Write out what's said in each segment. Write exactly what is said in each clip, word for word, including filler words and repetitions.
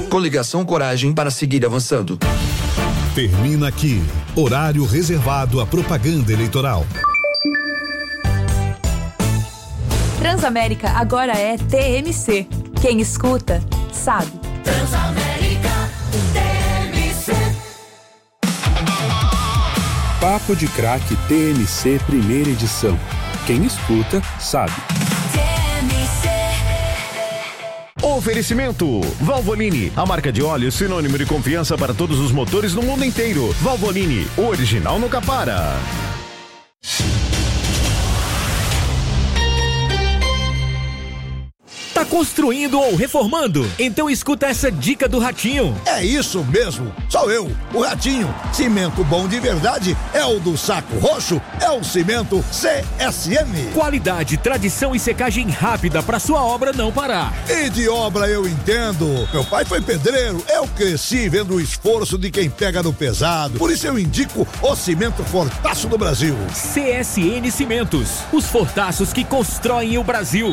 Coligação Coragem para seguir avançando. Termina aqui. Horário reservado à propaganda eleitoral. Transamérica agora é T M C. Quem escuta, sabe. Transamérica T M C. Papo de Craque T M C primeira edição. Quem escuta, sabe. Oferecimento Valvoline, a marca de óleo sinônimo de confiança para todos os motores no mundo inteiro. Valvoline, o original nunca para. Tá construindo ou reformando? Então escuta essa dica do Ratinho. É isso mesmo, sou eu, o Ratinho. Cimento bom de verdade é o do Saco Roxo, é o cimento C S M. Qualidade, tradição e secagem rápida pra sua obra não parar. E de obra eu entendo. Meu pai foi pedreiro, eu cresci vendo o esforço de quem pega no pesado. Por isso eu indico o cimento Fortaço do Brasil. C S N Cimentos, os fortaços que constroem o Brasil.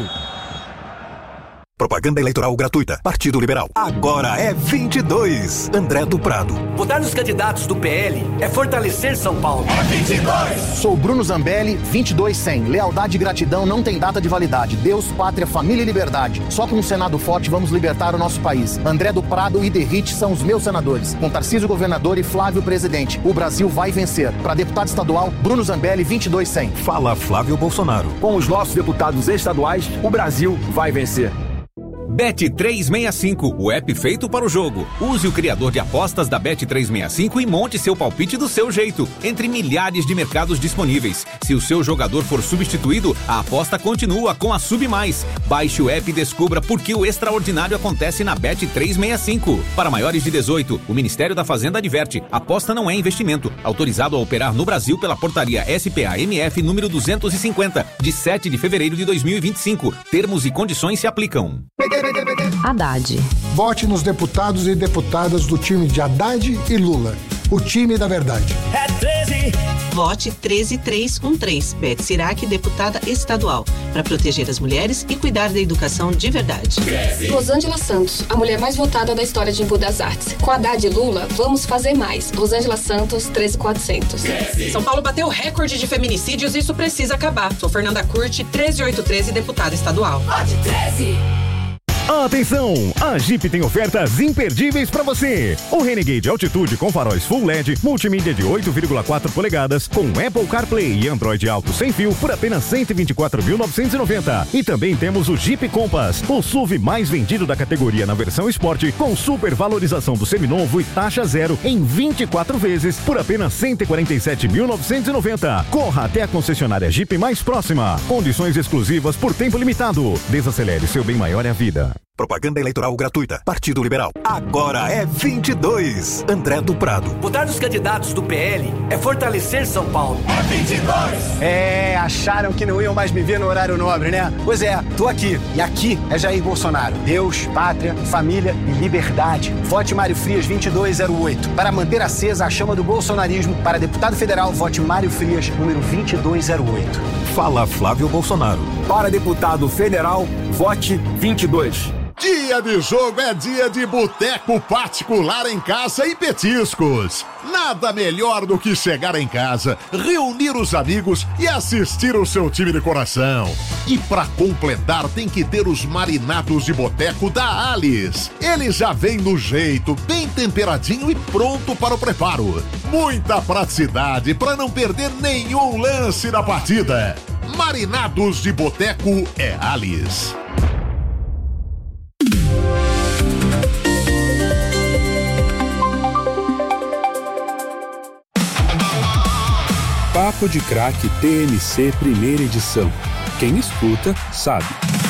Propaganda eleitoral gratuita. Partido Liberal. Agora é vinte e dois. André do Prado. Votar nos candidatos do P L é fortalecer São Paulo. É vinte e dois. Sou Bruno Zambelli, vinte e dois cem. Lealdade e gratidão não tem data de validade. Deus, pátria, família e liberdade. Só com um Senado forte vamos libertar o nosso país. André do Prado e Derrite são os meus senadores. Com Tarcísio governador e Flávio presidente. O Brasil vai vencer. Para deputado estadual, Bruno Zambelli, vinte e dois cem. Fala Flávio Bolsonaro. Com os nossos deputados estaduais, o Brasil vai vencer. Bet trezentos e sessenta e cinco, o app feito para o jogo. Use o criador de apostas da Bet trezentos e sessenta e cinco e monte seu palpite do seu jeito, entre milhares de mercados disponíveis. Se o seu jogador for substituído, a aposta continua com a Sub Mais. Baixe o app e descubra por que o extraordinário acontece na Bet trezentos e sessenta e cinco. Para maiores de dezoito, o Ministério da Fazenda adverte: aposta não é investimento. Autorizado a operar no Brasil pela portaria S P A M F número duzentos e cinquenta, de sete de fevereiro de dois mil e vinte e cinco. Termos e condições se aplicam. Haddad. Vote nos deputados e deputadas do time de Haddad e Lula. O time da verdade. É treze. Vote treze três um três. Beth Sirac, deputada estadual. Para proteger as mulheres e cuidar da educação de verdade. treze. Rosângela Santos, a mulher mais votada da história de Embu das Artes. Com Haddad e Lula, vamos fazer mais. Rosângela Santos, treze mil e quatrocentos. treze. São Paulo bateu recorde de feminicídios e isso precisa acabar. Sou Fernanda Curti, treze mil oitocentos e treze, deputada estadual. Vote treze. Atenção! A Jeep tem ofertas imperdíveis para você. O Renegade Altitude com faróis Full L E D, multimídia de oito vírgula quatro polegadas, com Apple CarPlay e Android Auto sem fio por apenas cento e vinte e quatro mil novecentos e noventa. E também temos o Jeep Compass, o S U V mais vendido da categoria na versão Sport, com super valorização do seminovo e taxa zero em vinte e quatro vezes por apenas cento e quarenta e sete mil novecentos e noventa. Corra até a concessionária Jeep mais próxima. Condições exclusivas por tempo limitado. Desacelere, seu bem maior é a vida. Propaganda eleitoral gratuita. Partido Liberal. Agora é vinte e dois. André do Prado. Votar nos candidatos do P L é fortalecer São Paulo. É vinte e dois. É, acharam que não iam mais me ver no horário nobre, né? Pois é, tô aqui. E aqui é Jair Bolsonaro. Deus, pátria, família e liberdade. Vote Mário Frias vinte e dois zero oito. Para manter acesa a chama do bolsonarismo, para deputado federal, vote Mário Frias, número vinte e dois zero oito. Fala Flávio Bolsonaro. Para deputado federal, vote vinte e dois. Dia de jogo é dia de boteco particular em casa e petiscos. Nada melhor do que chegar em casa, reunir os amigos e assistir o seu time de coração. E pra completar tem que ter os marinados de boteco da Alice. Ele já vem no jeito, bem temperadinho e pronto para o preparo. Muita praticidade para não perder nenhum lance da partida. Marinados de boteco é Alice. Papo de Craque T M C primeira edição. Quem escuta, sabe.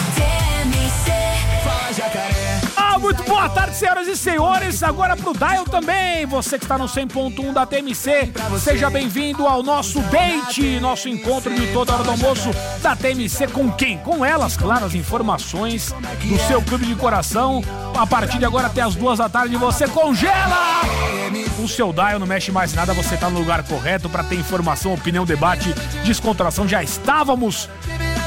Ah, muito boa tarde, senhoras e senhores. Agora pro Dial também. Você que está no cem ponto um da T M C, seja bem-vindo ao nosso date, nosso encontro de toda hora do almoço da T M C. Com quem? Com elas, claro, as informações do seu clube de coração. A partir de agora até as duas da tarde você congela o seu Dial, não mexe mais nada, você tá no lugar correto para ter informação, opinião, debate, descontração. Já estávamos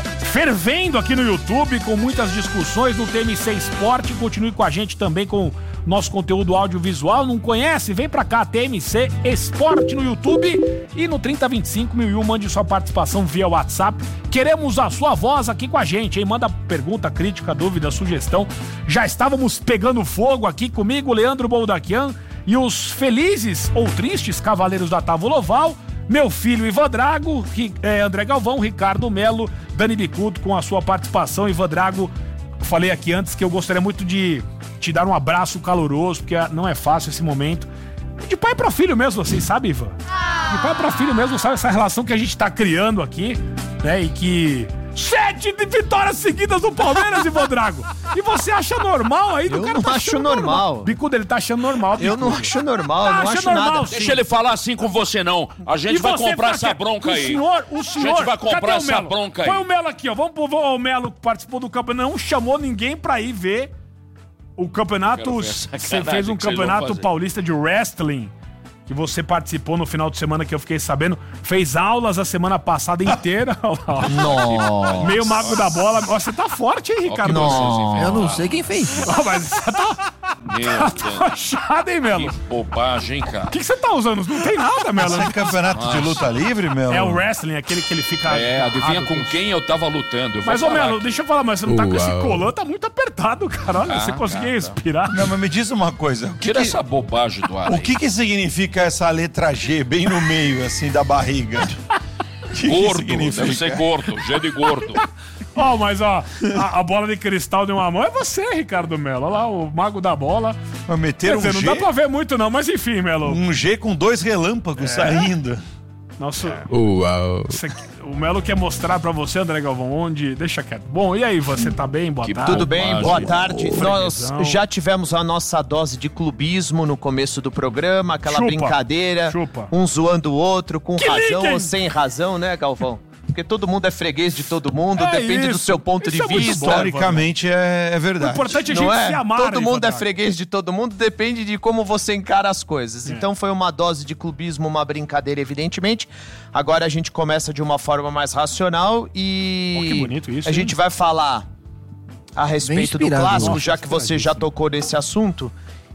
fervendo aqui no YouTube com muitas discussões no T M C Esporte. Continue com a gente também com nosso conteúdo audiovisual. Não conhece? Vem pra cá, T M C Esporte no YouTube e no trinta vinte e cinco mil e um, mande sua participação via WhatsApp. Queremos a sua voz aqui com a gente, hein? Manda pergunta, crítica, dúvida, sugestão. Já estávamos pegando fogo aqui comigo, Leandro Boldaquian, e os felizes ou tristes cavaleiros da Távola Oval, meu filho Ivan Drago, é, André Galvão, Ricardo Melo, Dani Bicudo com a sua participação. Ivan Drago, falei aqui antes que eu gostaria muito de te dar um abraço caloroso, porque não é fácil esse momento. De pai pra filho mesmo, assim, sabe, Ivan? De pai pra filho mesmo, sabe? Essa relação que a gente tá criando aqui, né? E que... Sete de vitórias seguidas do Palmeiras, Ivan Drago. E você acha normal aí? Do eu cara não tá acho normal. normal. Bicudo, ele tá achando normal. Bicudo. Eu não acho normal, tá não acho normal, nada. sim. Deixa ele falar assim com você, não. A gente E vai você comprar fica essa quieto. bronca o aí. Senhor, o senhor, A gente vai comprar cadê o essa Melo? bronca aí. Põe o Melo aqui, ó. Vamos pro o Melo que participou do campeonato. Não chamou ninguém pra ir ver o campeonato. Você fez um campeonato paulista de wrestling. Que você participou no final de semana, que eu fiquei sabendo. Fez aulas a semana passada inteira. Nossa. Meio mago da bola. Você tá forte, hein, Ricardo? Nossa. Eu não sei quem fez. Oh, mas você tá... Meu tá achado, hein, Melo? Que bobagem, cara. O que você tá usando? Não tem nada, Melo. Esse é campeonato de luta livre, Melo? É o wrestling, aquele que ele fica... É, adivinha com com quem eu tava lutando. Eu Mas, ô, Melo, aqui. deixa eu falar, mas você não tá Uau. com esse colã, tá muito apertado, cara. Olha, Ah, você conseguia tá, tá. respirar. Não, mas me diz uma coisa. O que Tira que- essa bobagem do ar. O aí. que que significa essa letra G bem no meio, assim, da barriga? O que que Gordo, significa? deve ser gordo, G de gordo. Ó, mas ó, a, a bola de cristal de uma mão é você, Ricardo Melo. Olha lá, o mago da bola. Mas meter Quer um dizer, não G? dá pra ver muito não, mas enfim, Melo. Um G com dois relâmpagos É. saindo. Nosso... Uau. Você- o Melo quer mostrar pra você, André Galvão, onde... Deixa quieto. Bom, e aí, você tá bem? Boa tarde. Tudo bem, boa tarde. Ô, Nós freguesão. já tivemos a nossa dose de clubismo no começo do programa, aquela Chupa, brincadeira, chupa. um zoando o outro, com Que razão liga, ou hein? sem razão, né, Galvão? Porque todo mundo é freguês de todo mundo, É depende do isso. seu ponto Isso de é muito vista. bom, Historicamente é, é verdade. O importante é a Não gente é? se amar. Todo mundo é Ivan Drago. freguês de todo mundo, depende de como você encara as coisas. É. Então foi uma dose de clubismo, uma brincadeira, evidentemente. Agora a gente começa de uma forma mais racional e Oh, que bonito isso, a hein? gente vai falar a respeito do inspirado, clássico, nossa, já que você já tocou nesse assunto.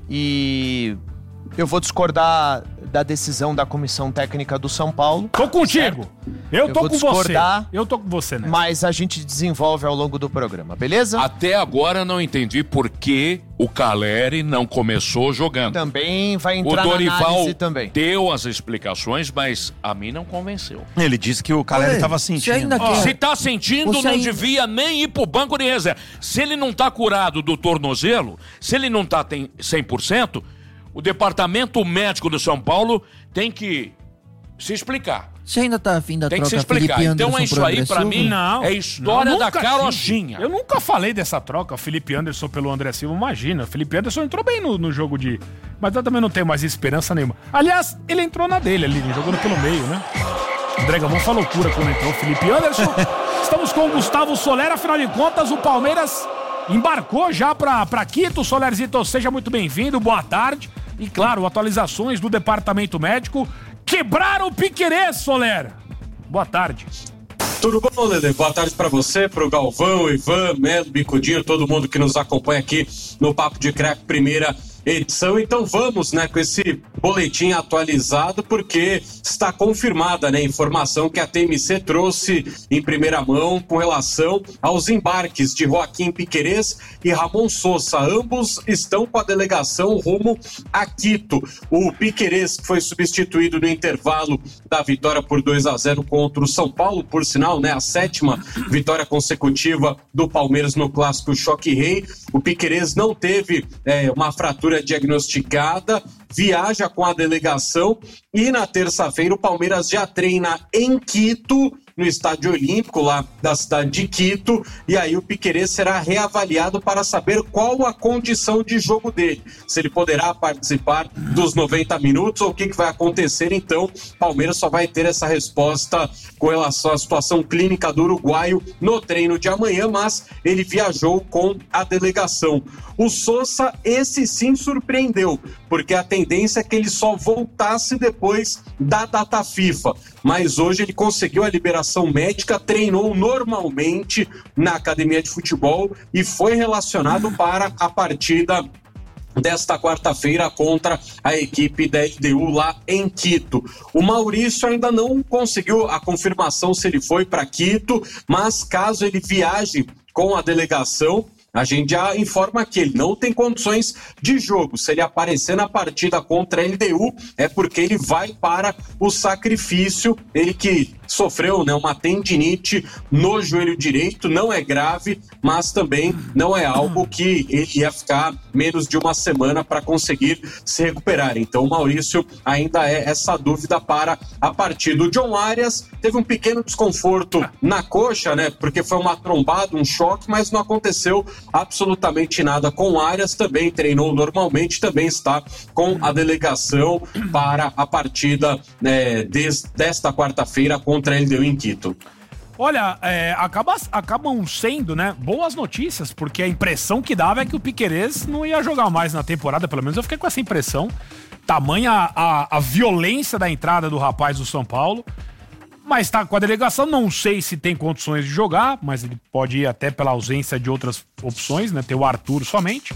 E eu vou discordar da decisão da Comissão Técnica do São Paulo. Tô contigo. Eu Eu tô vou com discordar. você. Eu tô com você, né? Mas a gente desenvolve ao longo do programa, beleza? Até agora não entendi por que o Caleri não começou jogando. Também vai O entrar na Dorival análise também. deu as explicações, mas a mim não convenceu. Ele disse que o Caleri Ué, tava você sentindo. ainda Ó, quer- se tá sentindo, Você não ainda- devia nem ir pro banco de reserva. Se ele não tá curado do tornozelo, se ele não tá tem cem por cento, o departamento médico do São Paulo tem que se explicar. Você ainda tá afim da Tem que troca se explicar. Felipe Então Anderson é isso pro aí, André pra Silva? mim, Não. é história Não, da nunca carochinha. tive. Eu nunca falei dessa troca, Felipe Anderson pelo André Silva, imagina. Felipe Anderson entrou bem no, no jogo de... Mas eu também não tenho mais esperança nenhuma. Aliás, ele entrou na dele ali, jogando pelo meio, né? André Galvão foi loucura quando entrou o Felipe Anderson. Estamos com o Gustavo Soler, afinal de contas, o Palmeiras embarcou já pra, pra Quito. Solerzito, seja muito bem-vindo, boa tarde. E claro, atualizações do departamento médico. Quebraram o Piquerez, Soler. Boa tarde. Tudo bom, Lele? Boa tarde pra você, pro Galvão, Ivan, Melo, Bicudinho, todo mundo que nos acompanha aqui no Papo de Crack, primeira edição. Então vamos, né, com esse boletim atualizado, porque está confirmada, né, a informação que a T M C trouxe em primeira mão com relação aos embarques de Joaquim Piquerez e Ramon Sousa. Ambos estão com a delegação rumo a Quito. O Piquerez, que foi substituído no intervalo da vitória por dois a zero contra o São Paulo, por sinal, né, a sétima vitória consecutiva do Palmeiras no clássico Choque Rei. O Piquerez não teve é, uma fratura diagnosticada, viaja com a delegação e na terça-feira o Palmeiras já treina em Quito, no Estádio Olímpico, lá da cidade de Quito, e aí o Piquerez será reavaliado para saber qual a condição de jogo dele, se ele poderá participar dos noventa minutos ou o que, que vai acontecer. Então, o Palmeiras só vai ter essa resposta com relação à situação clínica do uruguaio no treino de amanhã, mas ele viajou com a delegação. O Sousa, esse sim surpreendeu, porque a tendência é que ele só voltasse depois da data FIFA, mas hoje ele conseguiu a liberação médica, treinou normalmente na academia de futebol e foi relacionado para a partida desta quarta-feira contra a equipe da L D U lá em Quito. O Maurício ainda não conseguiu a confirmação se ele foi para Quito, mas caso ele viaje com a delegação, a gente já informa que ele não tem condições de jogo. Se ele aparecer na partida contra a L D U, é porque ele vai para o sacrifício. Ele que sofreu, né, uma tendinite no joelho direito, não é grave, mas também não é algo que ele ia ficar menos de uma semana para conseguir se recuperar. Então o Maurício ainda é essa dúvida para a partida. O John Arias teve um pequeno desconforto na coxa, né, porque foi uma trombada, um choque, mas não aconteceu absolutamente nada com o Arias. Também treinou normalmente, também está com a delegação para a partida, né, des, desta quarta-feira com contra a L D U em Quito. Olha, é, acaba, acabam sendo, né, boas notícias, porque a impressão que dava é que o Piquerez não ia jogar mais na temporada, pelo menos eu fiquei com essa impressão. Tamanha a, a, a violência da entrada do rapaz do São Paulo, mas tá com a delegação, não sei se tem condições de jogar, mas ele pode ir até pela ausência de outras opções, né, ter o Arthur somente.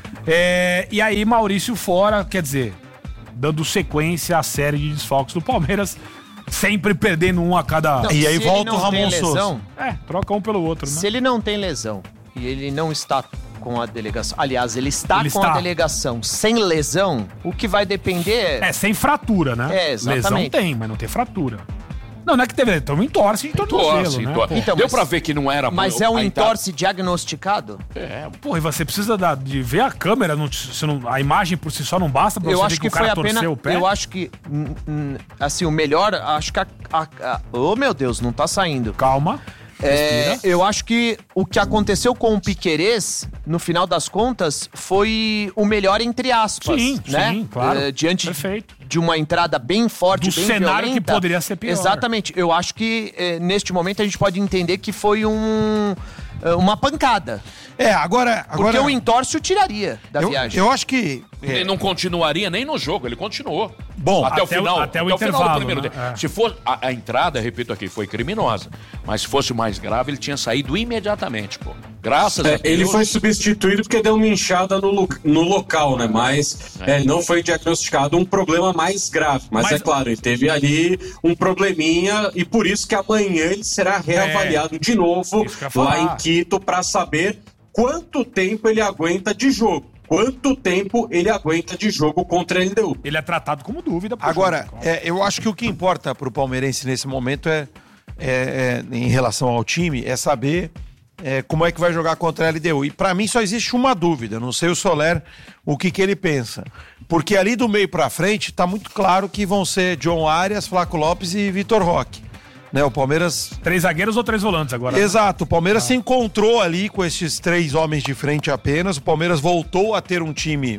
É, e aí Maurício fora, quer dizer, dando sequência à série de desfalques do Palmeiras, sempre perdendo um a cada... Não, e aí volta o Ramon Souza. É, troca um pelo outro, né? Se ele não tem lesão e ele não está com a delegação... Aliás, ele está ele com está. a delegação sem lesão, o que vai depender... É, sem fratura, né? É, exatamente. Lesão tem, mas não tem fratura. Não, não é que teve... Então entorce de tornozelo, Entorce, né? entorce. Então, Deu mas- pra ver que não era... Mas é um a entorse diagnosticado? É, Pô, e você precisa da- de ver a câmera, não, te- você não- a imagem por si só não basta pra Eu você acho ver que que o cara foi apenas. torceu o pé? Eu acho que. hum, hum, Assim, o melhor. Acho que a. a, a oh, meu Deus, não tá saindo. Calma. É, Respira. eu acho que o que aconteceu com o Piquerez, no final das contas, foi o melhor entre aspas. Sim, né? sim, claro. É, diante Perfeito. de uma entrada bem forte, Do bem cenário violenta. que poderia ser pior. Exatamente. Eu acho que é, neste momento a gente pode entender que foi um, é, uma pancada. É, agora... agora Porque o entorse o tiraria da eu, viagem. eu acho que... Ele não continuaria nem no jogo, ele continuou. Bom, até, o até o- final. até o final intervalo, do primeiro né? tempo. É. Se for a, a entrada, repito aqui, foi criminosa. Mas se fosse mais grave, ele tinha saído imediatamente, pô. Graças É, a Deus. ele foi substituído porque deu uma inchada no, lo- no local, né? Mas é, não foi diagnosticado um problema mais grave. Mas, Mas- é claro, ele teve ali um probleminha e por isso que amanhã ele será reavaliado de novo isso que eu ia lá falar. em Quito para saber quanto tempo ele aguenta de jogo. Quanto tempo ele aguenta de jogo contra a L D U. Ele é tratado como dúvida. pro Agora, jogo. é, eu acho que o que importa pro palmeirense nesse momento é, é- é, em relação ao time, é saber é, como é que vai jogar contra a L D U. E pra mim só existe uma dúvida, não sei o Soler o que, que ele pensa. Porque ali do meio pra frente tá muito claro que vão ser John Arias, Flaco Lopes e Vitor Roque. Né, o Palmeiras... Três zagueiros ou três volantes agora? Exato, o Palmeiras se encontrou ali com esses três homens de frente apenas. O Palmeiras voltou a ter um time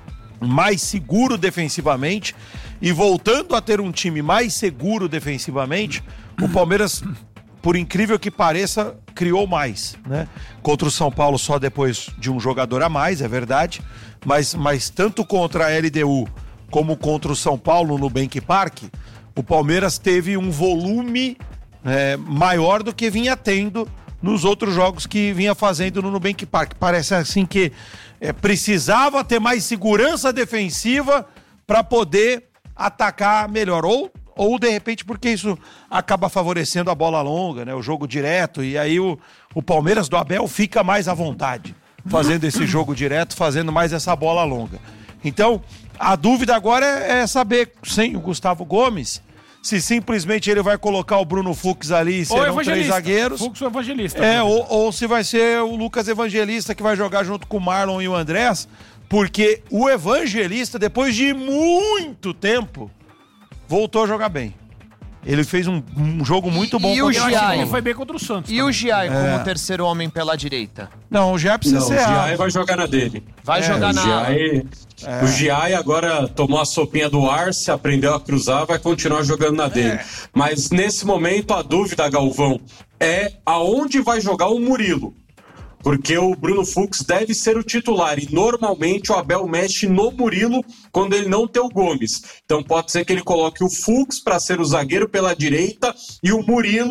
mais seguro defensivamente. E voltando a ter um time mais seguro defensivamente, o Palmeiras, por incrível que pareça, criou mais, né? Contra o São Paulo só depois de um jogador a mais, é verdade. Mas, mas tanto contra a L D U como contra o São Paulo no Bank Park, o Palmeiras teve um volume é, maior do que vinha tendo nos outros jogos que vinha fazendo no Nubank Park. Parece assim que é, precisava ter mais segurança defensiva para poder atacar melhor. Ou, ou, de repente, porque isso acaba favorecendo a bola longa, né? O jogo direto. E aí o, o Palmeiras do Abel fica mais à vontade fazendo esse jogo direto, fazendo mais essa bola longa. Então, a dúvida agora é, é saber, sem o Gustavo Gomes, se simplesmente ele vai colocar o Bruno Fux ali e serão três zagueiros. Fux ou Evangelista. É, ou, ou se vai ser o Lucas Evangelista que vai jogar junto com o Marlon e o Andrés, porque o Evangelista, depois de muito tempo, voltou a jogar bem. Ele fez um, um jogo muito bom. E o Eu acho que Giai? ele foi bem contra o Santos. E o Giai como É. terceiro homem pela direita? Não, o Giai precisa Não, o ser Giai árbitro. vai jogar na dele. Vai É, jogar o na... Giai, É. o Giai agora tomou a sopinha do Arce, aprendeu a cruzar, vai continuar jogando na dele. É. Mas nesse momento a dúvida, Galvão, é aonde vai jogar o Murilo. Porque o Bruno Fux deve ser o titular e normalmente o Abel mexe no Murilo quando ele não tem o Gomes. Então pode ser que ele coloque o Fux para ser o zagueiro pela direita e o Murilo, que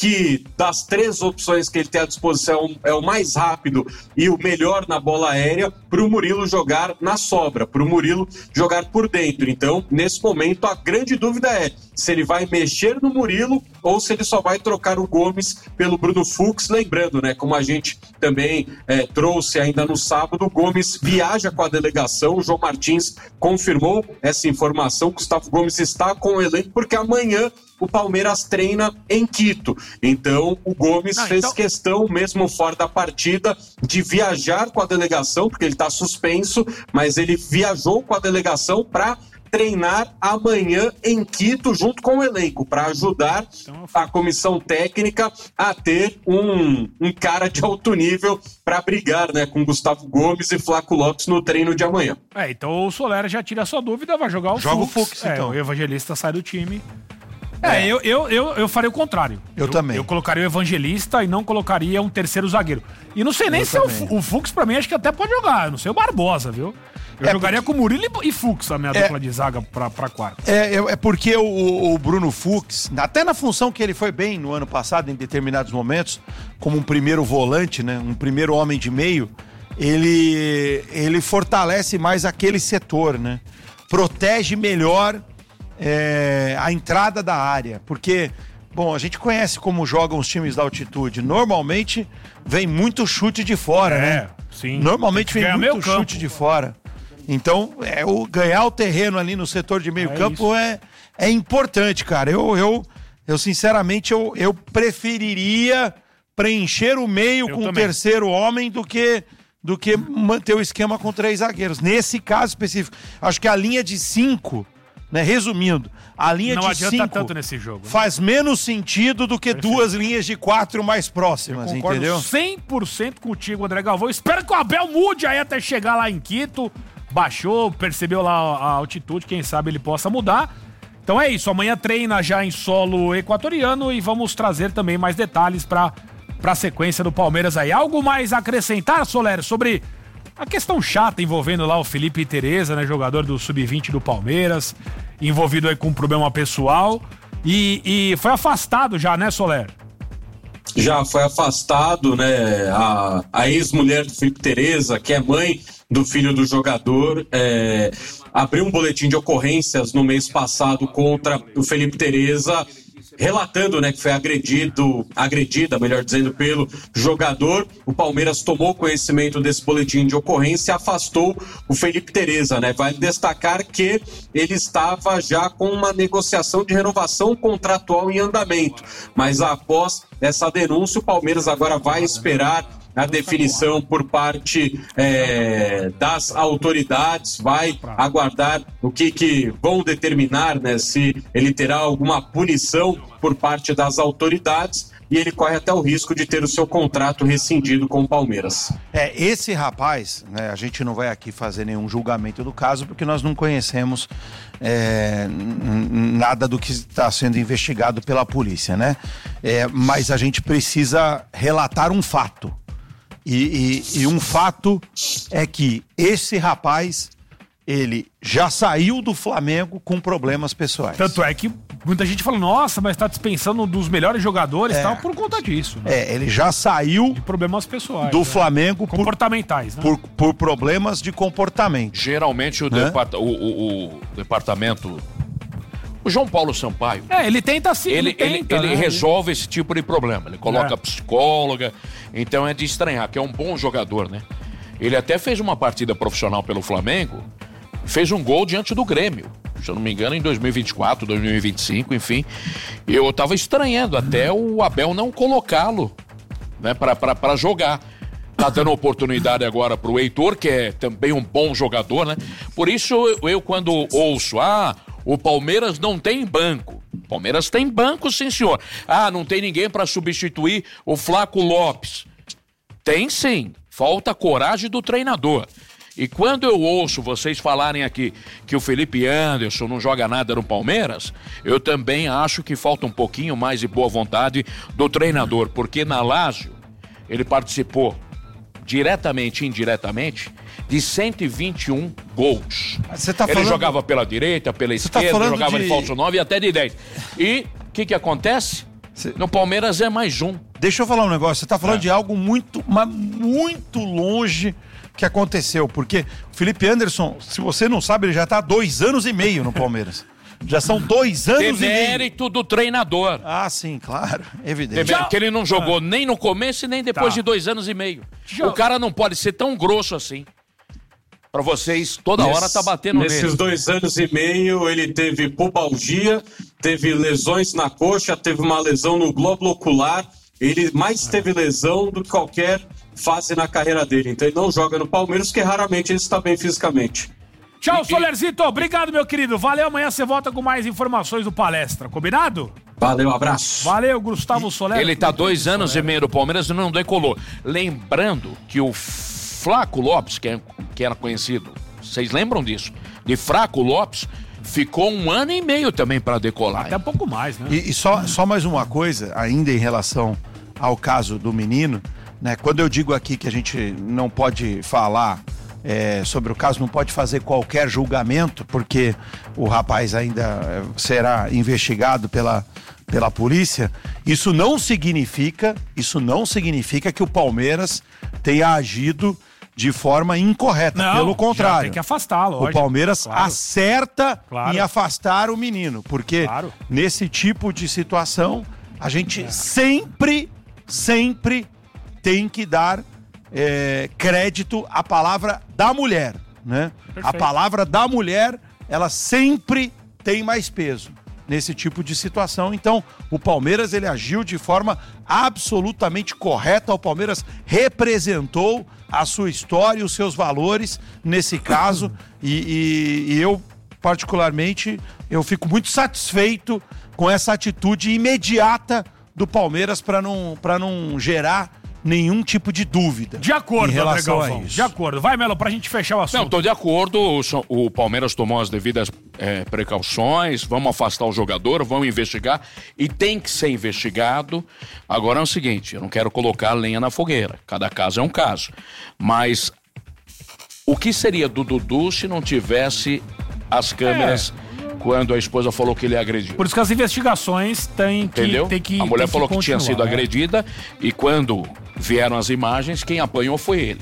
que das três opções que ele tem à disposição é o mais rápido e o melhor na bola aérea, para o Murilo jogar na sobra, para o Murilo jogar por dentro. Então, nesse momento, a grande dúvida é se ele vai mexer no Murilo ou se ele só vai trocar o Gomes pelo Bruno Fux. Lembrando, né, como a gente também é, trouxe ainda no sábado, o Gomes viaja com a delegação, o João Martins confirmou essa informação, Gustavo Gomes está com o elenco porque amanhã o Palmeiras treina em Quito. Então, o Gomes Não, fez então... questão, mesmo fora da partida, de viajar com a delegação, porque ele está suspenso, mas ele viajou com a delegação para treinar amanhã em Quito, junto com o elenco, para ajudar a comissão técnica a ter um, um cara de alto nível para brigar, né, com Gustavo Gomes e Flaco Lopes no treino de amanhã. É, então o Solera já tira a sua dúvida, vai jogar o Joga Fux. o Fux, então. É, o Evangelista sai do time. É, é. Eu, eu, eu, eu faria o contrário. Eu, eu também. Eu colocaria o Evangelista e não colocaria um terceiro zagueiro. E não sei nem eu se também. é o, o Fux, pra mim, acho que até pode jogar. Eu não sei o Barbosa, viu? Eu é jogaria porque... com Murilo e Fux, a minha é... dupla de zaga pra, pra quarta. É, é porque o, o Bruno Fux, até na função que ele foi bem no ano passado, em determinados momentos, como um primeiro volante, né? Um primeiro homem de meio, ele, ele fortalece mais aquele setor, né? Protege melhor É, a entrada da área, porque, bom, a gente conhece como jogam os times da altitude. Normalmente vem muito chute de fora, é, né? Sim. Normalmente vem muito chute de fora. Então, é, o, ganhar o terreno ali no setor de meio é campo é, é importante, cara. Eu, eu, eu sinceramente, eu, eu preferiria preencher o meio eu com o terceiro homem do que, do que manter o esquema com três zagueiros. Nesse caso específico, acho que a linha de cinco... Né? Resumindo, a linha não de cinco adianta tanto nesse jogo, né? faz menos sentido do que Perfeito. duas linhas de quatro mais próximas, eu concordo entendeu? cem por cento contigo, André Galvão. Espero que o Abel mude aí até chegar lá em Quito. Baixou, percebeu lá a altitude, quem sabe ele possa mudar. Então é isso, amanhã treina já em solo equatoriano e vamos trazer também mais detalhes para a sequência do Palmeiras aí. Algo mais a acrescentar, Soler, sobre... a questão chata envolvendo lá o Felipe Tereza, né, jogador do sub vinte do Palmeiras, envolvido aí com um problema pessoal e, e foi afastado já, né, Soler? Já foi afastado, né, a, a ex-mulher do Felipe Tereza, que é mãe do filho do jogador, é, abriu um boletim de ocorrências no mês passado contra o Felipe Tereza, relatando, né, que foi agredido, agredida, melhor dizendo, pelo jogador. O Palmeiras tomou conhecimento desse boletim de ocorrência e afastou o Felipe Tereza, né? Vale destacar que ele estava já com uma negociação de renovação contratual em andamento, mas após essa denúncia, o Palmeiras agora vai esperar a definição por parte é, das autoridades, vai aguardar o que, que vão determinar, né, se ele terá alguma punição por parte das autoridades, e ele corre até o risco de ter o seu contrato rescindido com o Palmeiras. É, esse rapaz, né, a gente não vai aqui fazer nenhum julgamento do caso, porque nós não conhecemos é, nada do que está sendo investigado pela polícia, né? É, mas a gente precisa relatar um fato. E, e, e um fato é que esse rapaz, ele já saiu do Flamengo com problemas pessoais. Tanto é que muita gente fala, nossa, mas tá dispensando um dos melhores jogadores e é. tal, por conta disso. Né? É, ele já saiu de problemas pessoais, do né? Flamengo comportamentais, por, né? por, por problemas de comportamento. Geralmente o, né? depart- o, o, o departamento... O João Paulo Sampaio... É, ele tenta sim, ele, ele, tenta, ele, ele né? resolve esse tipo de problema. Ele coloca é. psicóloga, então é de estranhar, que é um bom jogador, né? Ele até fez uma partida profissional pelo Flamengo, fez um gol diante do Grêmio, se eu não me engano, em dois mil e vinte e quatro, dois mil e vinte e cinco, enfim. Eu tava estranhando até o Abel não colocá-lo, né, pra, pra, pra jogar. Tá dando oportunidade agora pro Heitor, que é também um bom jogador, né? Por isso, eu, eu quando ouço, ah... o Palmeiras não tem banco. Palmeiras tem banco, sim, senhor. Ah, não tem ninguém para substituir o Flaco Lopes. Tem sim. Falta coragem do treinador. E quando eu ouço vocês falarem aqui que o Felipe Anderson não joga nada no Palmeiras, eu também acho que falta um pouquinho mais de boa vontade do treinador, porque na Lazio ele participou diretamente e indiretamente de cento e vinte e um gols. Você tá ele falando... jogava pela direita, pela Você esquerda, tá jogava de... de falso nove e até de dez. E o que que acontece? No Palmeiras é mais um. Deixa eu falar um negócio. Você tá falando É. de algo muito, mas muito longe que aconteceu. Porque o Felipe Anderson, se você não sabe, ele já tá há dois anos e meio no Palmeiras. Já são dois anos e meio. Demérito do treinador. Ah, sim, claro. Evidente. Demérito que ele não jogou Ah. nem no começo e nem depois Tá. de dois anos e meio. Já- O cara não pode ser tão grosso assim. Pra vocês, toda Nesse- hora tá batendo Nesses nele. dois anos e meio, ele teve pubalgia, teve lesões na coxa, teve uma lesão no glóbulo ocular. Ele mais teve lesão do que qualquer fase na carreira dele. Então ele não joga no Palmeiras, porque raramente ele está bem fisicamente. Tchau, Solerzito. Obrigado, meu querido. Valeu. Amanhã você volta com mais informações do Palestra. Combinado? Valeu, abraço. Valeu, Gustavo Soler. Ele tá dois anos e meio no Palmeiras e não decolou. Lembrando que o Flaco Lopes, que, é, que era conhecido, vocês lembram disso? De Fraco Lopes, ficou um ano e meio também para decolar. Até um pouco mais, né? E, e só, só mais uma coisa, ainda em relação ao caso do menino, né? Quando eu digo aqui que a gente não pode falar é, sobre o caso, não pode fazer qualquer julgamento, porque o rapaz ainda é, será investigado pela, pela polícia, isso não significa, isso não significa que o Palmeiras tenha agido de forma incorreta. Não, Pelo já contrário. tem que afastar, lógico. O Palmeiras Claro. acerta Claro. em afastar o menino, porque Claro. nesse tipo de situação a gente sempre, sempre tem que dar é, crédito à palavra da mulher, né? A Perfeito. palavra da mulher, ela sempre tem mais peso nesse tipo de situação. Então, o Palmeiras, ele agiu de forma absolutamente correta. O Palmeiras representou a sua história e os seus valores nesse caso. E, e- e eu, particularmente, eu fico muito satisfeito com essa atitude imediata do Palmeiras para não, para não gerar nenhum tipo de dúvida. De acordo, em relação André a Galvão. isso. De acordo. Vai, Melo, pra gente fechar o assunto. Não, tô de acordo. O, São- o Palmeiras tomou as devidas eh, precauções. Vamos afastar o jogador, vamos investigar. E tem que ser investigado. Agora é o seguinte: eu não quero colocar lenha na fogueira. Cada caso é um caso. Mas o que seria do Dudu se não tivesse as câmeras quando a esposa falou que ele agrediu? Por isso que as investigações têm que... Entendeu? Tem que a mulher tem falou que, tinha continuar, sido né? agredida e quando vieram as imagens, quem apanhou foi ele.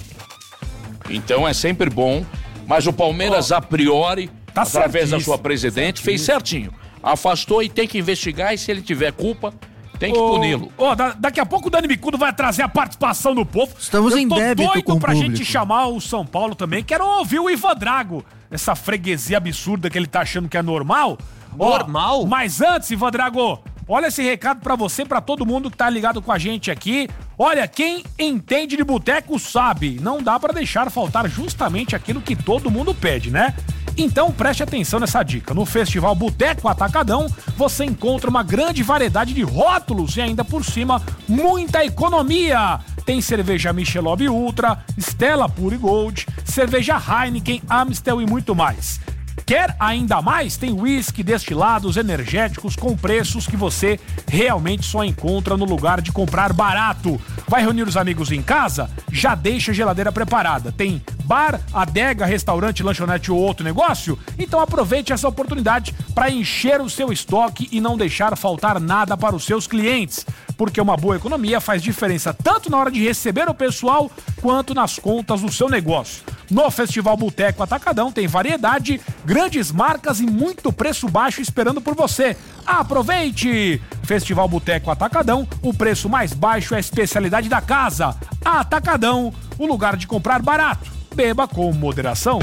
Então é sempre bom, mas o Palmeiras, a priori, Tá através da certíssimo. sua presidente, fez certinho. Afastou e tem que investigar, e se ele tiver culpa, tem que Ô, puni-lo. ô, da- daqui a pouco o Dani Bicudo vai trazer a participação do povo. Estamos Eu em tô débito doido com o pra público. gente chamar o São Paulo também. Quero ouvir o Ivan Drago. Essa freguesia absurda que ele tá achando que é normal. Normal? Mas antes, Ivan Drago, olha esse recado pra você, pra todo mundo que tá ligado com a gente aqui. Olha, quem entende de boteco sabe, não dá pra deixar faltar justamente aquilo que todo mundo pede, né? Então preste atenção nessa dica. No Festival Boteco Atacadão, você encontra uma grande variedade de rótulos e ainda por cima, muita economia. Tem cerveja Michelob Ultra, Stella Pure Gold, cerveja Heineken, Amstel e muito mais. Quer ainda mais? Tem whisky, destilados, energéticos com preços que você realmente só encontra no lugar de comprar barato. Vai reunir os amigos em casa? Já deixa a geladeira preparada. Tem bar, adega, restaurante, lanchonete ou outro negócio? Então aproveite essa oportunidade para encher o seu estoque e não deixar faltar nada para os seus clientes. Porque uma boa economia faz diferença tanto na hora de receber o pessoal quanto nas contas do seu negócio. No Festival Boteco Atacadão tem variedade, grandes marcas e muito preço baixo esperando por você. Aproveite! Festival Boteco Atacadão, o preço mais baixo é a especialidade da casa. Atacadão, o lugar de comprar barato. Beba com moderação.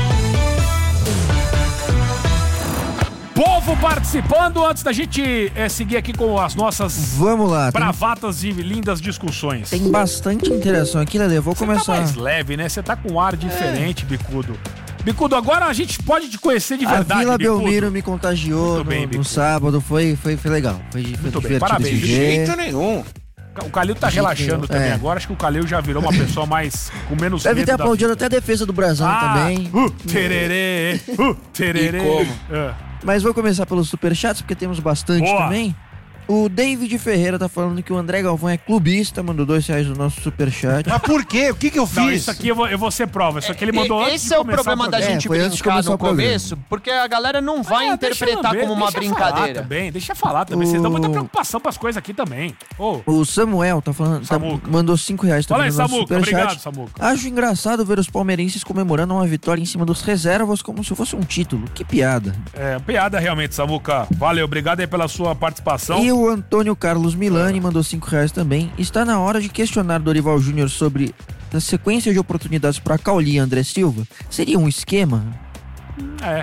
Povo participando, antes da gente é, seguir aqui com as nossas Vamos lá. Tem, bravatas e lindas discussões. tem bastante interação aqui, Lelê. Eu vou Você começar. tá mais leve, né? Você tá com um ar diferente, Bicudo. Bicudo, agora a gente pode te conhecer de verdade, A Vila Bicudo. Belmiro me contagiou Muito bem, no, no Bicudo. sábado, foi, foi, foi legal. Foi, foi Muito bem, divertido parabéns. de De ver. jeito nenhum. O Calil tá De jeito relaxando nenhum, também é. agora. Acho que o Calil já virou uma pessoa mais com menos Deve medo ter da aplaudido até a defesa do Brasão Ah, também. Uh, tererê, uh, tererê. E como? É. Mas vou começar pelos superchats, porque temos bastante Boa. também. O David Ferreira tá falando que o André Galvão é clubista, mandou dois reais no nosso superchat. Mas por quê? O que que eu fiz? Não, isso aqui eu vou, eu vou ser prova. Isso aqui ele mandou E- antes Esse de é o começar problema da programa. gente É, foi antes de brincar começar no o programa. começo, porque a galera não vai Ah, deixa interpretar eu ver, como uma deixa falar brincadeira. também, deixa eu falar também. Vocês dão muita O- preocupação pras coisas aqui também. Ô, O Samuel tá falando, tá- Samuca. mandou cinco reais Fala também aí, no nosso Samuca. superchat. Obrigado, Samuca. Acho engraçado ver os palmeirenses comemorando uma vitória em cima dos reservas como se fosse um título. Que piada. É, piada realmente, Samuca. Valeu, obrigado aí pela sua participação. E o Antônio Carlos Milani mandou cinco reais também. Está na hora de questionar Dorival Júnior sobre a sequência de oportunidades para Cauli e André Silva. Seria um esquema? É.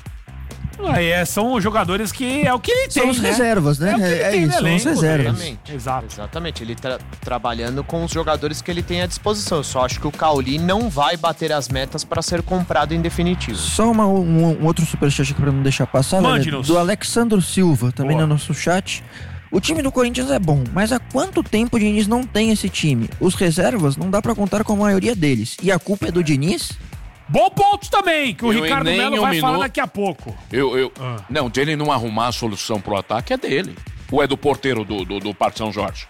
Aí é, são jogadores que é o que ele tem, São os né? reservas, né? É, o que ele É- é tem no isso, são os elenco reservas. dele. Exatamente. Exato. Exatamente. Ele tá trabalhando com os jogadores que ele tem à disposição. Eu só acho que o Cauli não vai bater as metas para ser comprado em definitivo. Só uma- um, um outro superchat aqui pra não deixar passar, velho, Mande-nos. do Alexandro Silva, também Boa. no nosso chat. O time do Corinthians é bom, mas há quanto tempo o Diniz não tem esse time? Os reservas não dá pra contar com a maioria deles. E a culpa é do Diniz? Bom ponto também, que o Eu, Ricardo nem Melo um vai falar minuto. daqui a pouco. Eu, eu... Ah. Não, de ele não arrumar a solução pro ataque é dele. Ou é do porteiro do, do, do Parque São Jorge?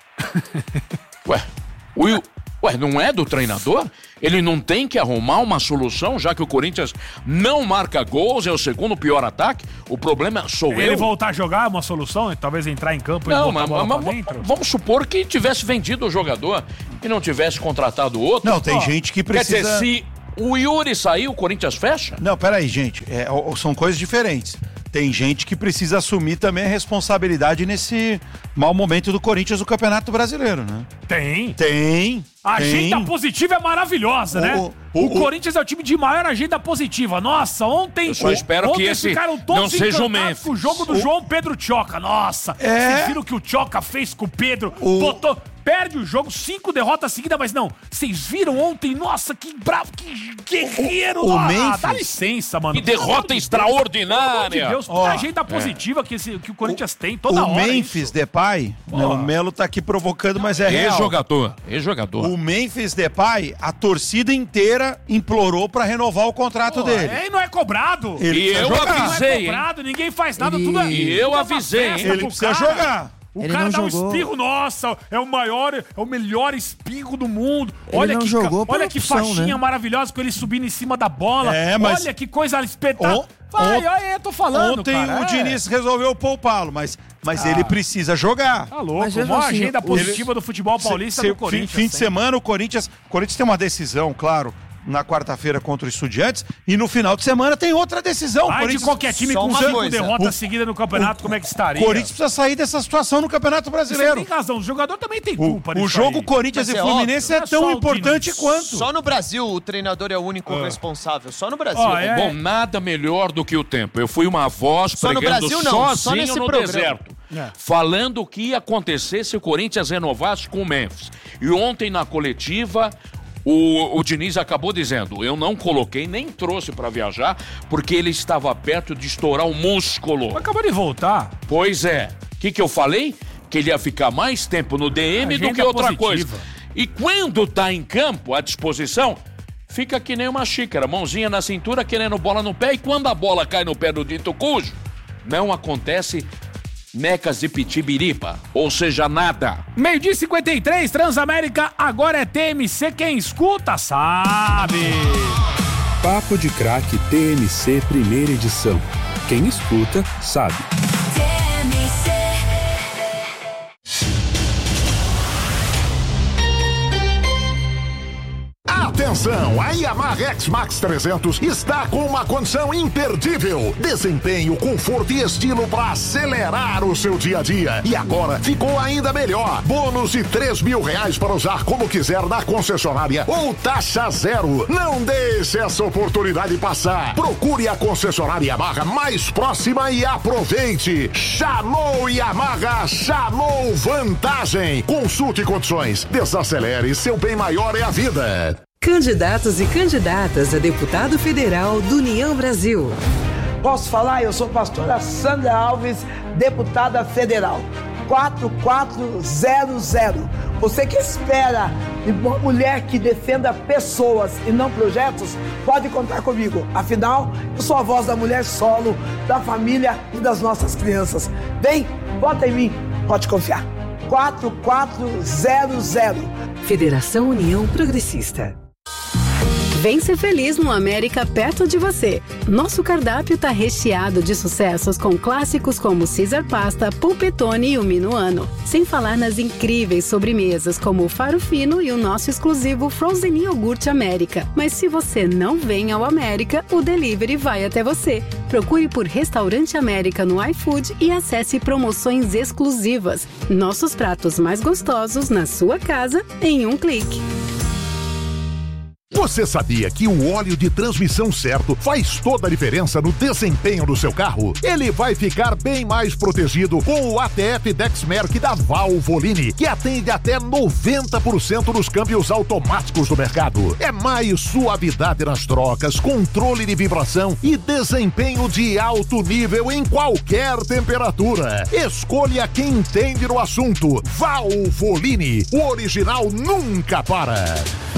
Ué, o, ué, não é do treinador? Ele não tem que arrumar uma solução, já que o Corinthians não marca gols, é o segundo pior ataque? O problema sou Ele eu? voltar a jogar é uma solução? Talvez entrar em campo e Não, botar a mas, bola mas- pra dentro? vamos supor que tivesse vendido o jogador e não tivesse contratado outro. Não, tem Ó, gente que Quer dizer, precisa- se o Yuri sair, o Corinthians fecha? Não, peraí, gente. É, o- são coisas diferentes. Tem gente que precisa assumir também a responsabilidade nesse mau momento do Corinthians no Campeonato Brasileiro, né? Tem. Tem. A tem. agenda positiva é maravilhosa, O- né? o- O, o- Corinthians é o time de maior agenda positiva. Nossa, ontem... Eu só espero ontem que esse ficaram todos não seja o encantados Memphis. com o jogo do O- João Pedro Tchoca. Nossa, É. vocês viram o que o Tchoca fez com o Pedro? O- Botou... Perde o jogo, cinco derrotas seguidas, mas não. Vocês viram ontem? Nossa, que bravo, que guerreiro. O- o ah, Memphis- dá licença, mano. Que derrota extraordinária. Pelo amor de Deus, Ó, que agenda positiva que, esse, que o Corinthians tem toda O hora. Memphis isso. Depay, né, o Melo tá aqui provocando, mas é real. Ex-jogador. Ex-jogador. O Memphis Depay, a torcida inteira implorou pra renovar o contrato Pô, dele. é, e não é cobrado. Ele E precisa eu jogar. avisei, Não é hein? cobrado, ninguém faz nada, Ele- tudo é, E eu tudo é uma avisei, hein? festa Ele pro precisa cara. jogar. O Ele cara não dá um jogou. espirro, nossa, é o maior, é o melhor espirro do mundo. Ele Olha não que, jogou por olha que opção, faixinha né? maravilhosa com ele subindo em cima da bola. É, mas- Tá Olha que coisa espetácular. On- Vai, on- olha, eu tô falando, Ontem cara, o é. Diniz resolveu poupá-lo, mas, mas Ah. ele precisa jogar. Tá louco, Mas mesmo maior assim, agenda o- positiva do futebol paulista Se- do se- Corinthians. Fim, fim de hein? semana, o Corinthians, o Corinthians tem uma decisão, claro, na quarta-feira contra o Estudiantes, e no final de semana tem outra decisão. O Ai, de Corinthians- qualquer time só com uma cinco coisa. derrotas O- seguidas no campeonato, como é que estaria? O Corinthians precisa sair dessa situação no Campeonato Você Brasileiro. tem razão, o jogador também tem O, culpa o nisso jogo aí. Corinthians Mas e é Fluminense óbvio, é não é tão só o importante Diniz. quanto. Só no Brasil o treinador é o único Ah. responsável. Só no Brasil. Ó, é- Bom, nada melhor do que o tempo. Eu fui uma voz Só no pregando Brasil, não, só sozinho nesse no programa. deserto. É. Falando o que ia acontecer se o Corinthians renovasse com o Memphis. E ontem na coletiva, o, o Diniz acabou dizendo, eu não coloquei, nem trouxe pra viajar, porque ele estava perto de estourar o músculo. Acabou de voltar. Pois é. O que, que eu falei? Que ele ia ficar mais tempo no D M do Agenda que outra positiva. coisa. E quando tá em campo, à disposição, fica que nem uma xícara, mãozinha na cintura, querendo bola no pé, e quando a bola cai no pé do dito cujo, não acontece necas de pitibiripa, ou seja, nada. Meio-dia e cinquenta e três, Transamérica, agora é T M C, quem escuta sabe. Papo de Craque T M C Primeira Edição. Quem escuta, sabe. Atenção, a Yamaha X-Max trezentos está com uma condição imperdível. Desempenho, conforto e estilo para acelerar o seu dia a dia. E agora ficou ainda melhor. Bônus de três mil reais para usar como quiser na concessionária ou taxa zero. Não deixe essa oportunidade passar. Procure a concessionária Yamaha mais próxima e aproveite. Chamou Yamaha, chamou vantagem. Consulte condições. Desacelere, seu bem maior é a vida. Candidatos e candidatas a deputado federal do União Brasil. Posso falar? Eu sou pastora Sandra Alves, deputada federal. quatro quatro zero zero. Você que espera de uma mulher que defenda pessoas e não projetos, pode contar comigo. Afinal, eu sou a voz da mulher solo, da família e das nossas crianças. Vem, vota em mim. Pode confiar. quatro quatro zero zero. Federação União Progressista. Vem ser feliz no América perto de você. Nosso cardápio tá recheado de sucessos com clássicos como Caesar Pasta, Pulpetone e o Minuano. Sem falar nas incríveis sobremesas como o Faro Fino e o nosso exclusivo Frozen Iogurte América. Mas se você não vem ao América, o delivery vai até você. Procure por Restaurante América no iFood e acesse promoções exclusivas. Nossos pratos mais gostosos na sua casa em um clique. Você sabia que o óleo de transmissão certo faz toda a diferença no desempenho do seu carro? Ele vai ficar bem mais protegido com o A T F Dexmerc da Valvoline, que atende até noventa por cento dos câmbios automáticos do mercado. É mais suavidade nas trocas, controle de vibração e desempenho de alto nível em qualquer temperatura. Escolha quem entende no assunto. Valvoline, o original nunca para.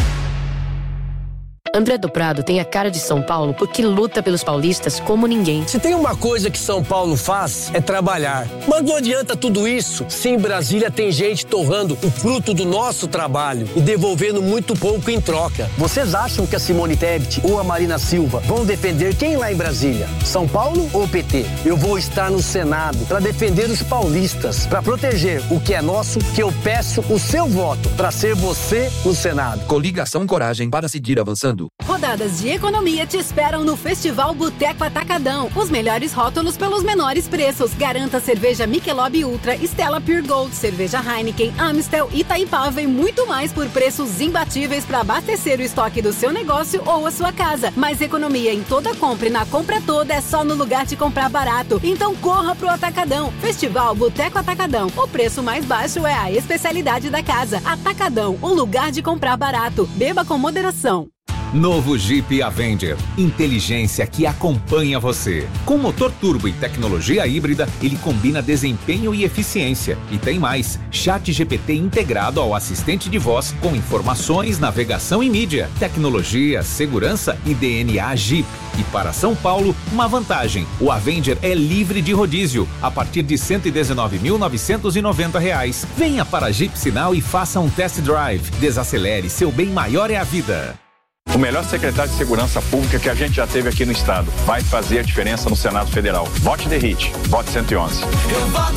André do Prado tem a cara de São Paulo porque luta pelos paulistas como ninguém. Se tem uma coisa que São Paulo faz, é trabalhar. Mas não adianta tudo isso se em Brasília tem gente torrando o fruto do nosso trabalho e devolvendo muito pouco em troca. Vocês acham que a Simone Tebet ou a Marina Silva vão defender quem lá em Brasília? São Paulo ou P T? Eu vou estar no Senado para defender os paulistas, para proteger o que é nosso, que eu peço o seu voto para ser você no Senado. Coligação Coragem para seguir avançando. Rodadas de economia te esperam no Festival Boteco Atacadão. Os melhores rótulos pelos menores preços. Garanta cerveja Michelob Ultra, Stella Pure Gold, cerveja Heineken, Amstel, Itaipava e muito mais por preços imbatíveis para abastecer o estoque do seu negócio ou a sua casa. Mais economia em toda compra e na compra toda é só no lugar de comprar barato. Então corra pro Atacadão. Festival Boteco Atacadão. O preço mais baixo é a especialidade da casa. Atacadão, o lugar de comprar barato. Beba com moderação. Novo Jeep Avenger. Inteligência que acompanha você. Com motor turbo e tecnologia híbrida, ele combina desempenho e eficiência. E tem mais, Chat G P T integrado ao assistente de voz com informações, navegação e mídia. Tecnologia, segurança e D N A Jeep. E para São Paulo, uma vantagem. O Avenger é livre de rodízio, a partir de cento e dezenove mil novecentos e noventa reais. Venha para Jeep Sinal e faça um test drive. Desacelere, seu bem maior é a vida. O melhor secretário de Segurança Pública que a gente já teve aqui no estado vai fazer a diferença no Senado Federal. Vote D E R I T, vote cento e onze.